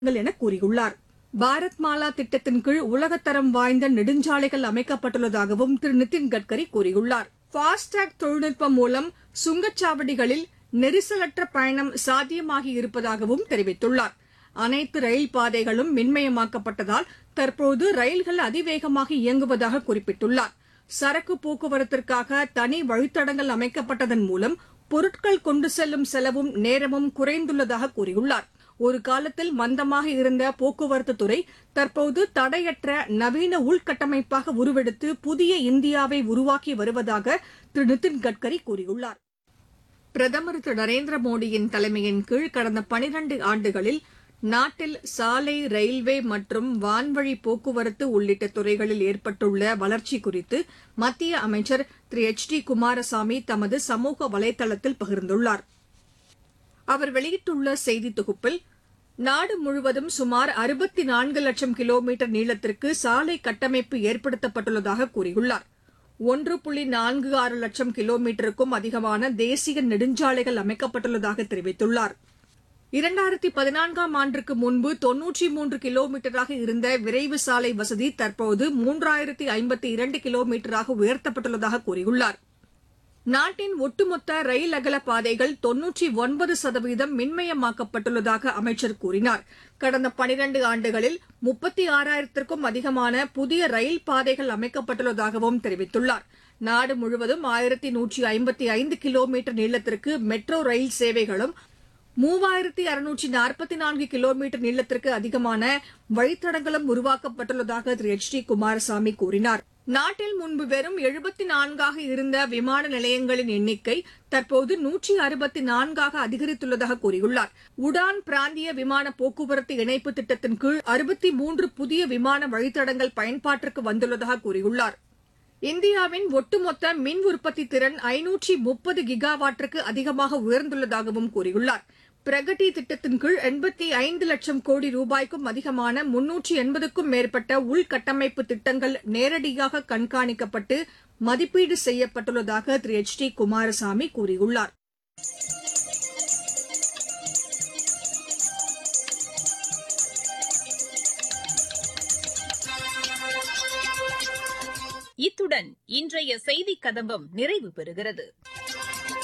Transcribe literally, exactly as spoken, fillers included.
என கூறியுள்ளார். பாரத் மாலா திட்டத்தின் கீழ் உலகத்தரம் வாய்ந்த நெடுஞ்சாலைகள் அமைக்கப்பட்டுள்ளதாகவும் திரு நிதின் கட்கரி கூறியுள்ளார். ஃபாஸ்டாக் தொழில்நுட்பம் மூலம் சுங்கச்சாவடிகளில் நெரிசலற்ற பயணம் சாத்தியமாகி இருப்பதாகவும் தெரிவித்துள்ளார். அனைத்து ரயில் பாதைகளும் மின்மயமாக்கப்பட்டதால் தற்போது ரயில்கள் அதிவேகமாக இயங்குவதாக குறிப்பிட்டுள்ளார். சரக்கு போக்குவரத்திற்காக தனி வழித்தடங்கள் அமைக்கப்பட்டதன் மூலம் பொருட்கள் கொண்டு செல்லும் செலவும் நேரமும் குறைந்துள்ளதாக கூறியுள்ளார். ஒரு காலத்தில் மந்தமாக இருந்த போக்குவரத்து துறை தற்போது தடையற்ற நவீன உள்கட்டமைப்பாக உருவெடுத்து புதிய இந்தியாவை உருவாக்கி வருவதாக திரு நிதின் கட்கரி கூறியுள்ளார். பிரதமர் திரு நரேந்திர மோடியின் தலைமையின் கீழ் கடந்த பனிரண்டு ஆண்டுகளில் நாட்டில் சாலை, ரயில்வே மற்றும் வான்வழி போக்குவரத்து உள்ளிட்ட துறைகளில் ஏற்பட்டுள்ள வளர்ச்சி குறித்து மத்திய அமைச்சர் திரு எச் டி குமாரசாமி தமது சமூக வலைதளத்தில் பகிர்ந்துள்ளார். அவர் வெளியிட்டுள்ள செய்தி தொகுப்பில், நாடு முழுவதும் சுமார் அறுபத்து நான்கு லட்சம் கிலோமீட்டர் நீளத்திற்கு சாலை கட்டமைப்பு ஏற்படுத்தப்பட்டுள்ளதாக கூறியுள்ளார். ஒன்று புள்ளி நான்கு ஆறு லட்சம் கிலோமீட்டருக்கும் அதிகமான தேசிய நெடுஞ்சாலைகள் அமைக்கப்பட்டுள்ளதாக தெரிவித்துள்ளார். இரண்டாயிரத்து பதினான்காம் ஆண்டுக்கு முன்பு தொன்னூற்று மூன்று கிலோமீட்டராக இருந்த விரைவு சாலை வசதி தற்போது மூன்றாயிரத்து ஐம்பத்து இரண்டு கிலோமீட்டராக உயர்த்தப்பட்டுள்ளதாக கூறியுள்ளார். நாட்டின் ஒட்டுமொத்த ரயில் அகல பாதைகள் தொன்னூற்று ஒன்பது சதவீதம் மின்மயமாக்கப்பட்டுள்ளதாக அமைச்சர் கூறினார். கடந்த பனிரண்டு ஆண்டுகளில் முப்பத்து ஆறாயிரத்திற்கும் அதிகமான புதிய ரயில் பாதைகள் அமைக்கப்பட்டுள்ளதாகவும் தெரிவித்துள்ளார். நாடு முழுவதும் ஆயிரத்து நூற்று ஐம்பத்து ஐந்து கிலோமீட்டர் நீளத்திற்கு மெட்ரோ ரயில் சேவைகளும் மூவாயிரத்து அறுநூற்று நாற்பத்து நான்கு கிலோமீட்டர் நீளத்திற்கு அதிகமான வழித்தடங்களும் உருவாக்கப்பட்டுள்ளதாக திரு எச் டி குமாரசாமி கூறினார். நாட்டில் முன்பு வெறும் எழுபத்து நான்காக இருந்த விமான நிலையங்களின் எண்ணிக்கை தற்போது நூற்று அறுபத்து நான்காக அதிகரித்துள்ளதாக கூறியுள்ளார். உடான் பிராந்திய விமான போக்குவரத்து இணைப்பு திட்டத்தின் கீழ் அறுபத்து மூன்று புதிய விமான வழித்தடங்கள் பயன்பாட்டிற்கு வந்துள்ளதாக கூறியுள்ளார். இந்தியாவின் ஒட்டுமொத்த மின் உற்பத்தி திறன் ஐநூற்று முப்பது கிகாவாட்டிற்கு அதிகமாக உயர்ந்துள்ளதாகவும் கூறியுள்ளார். பிரகதி திட்டத்தின் கீழ் எண்பத்து ஐந்து லட்சம் கோடி ரூபாய்க்கும் அதிகமான முன்னூற்று எண்பதுக்கும் மேற்பட்ட உள்கட்டமைப்பு திட்டங்கள் நேரடியாக கண்காணிக்கப்பட்டு மதிப்பீடு செய்யப்பட்டுள்ளதாக திரு எச் டி குமாரசாமி கூறியுள்ளார். இத்துடன் இன்றைய செய்திக் கதம்பம் நிறைவு பெறுகிறது.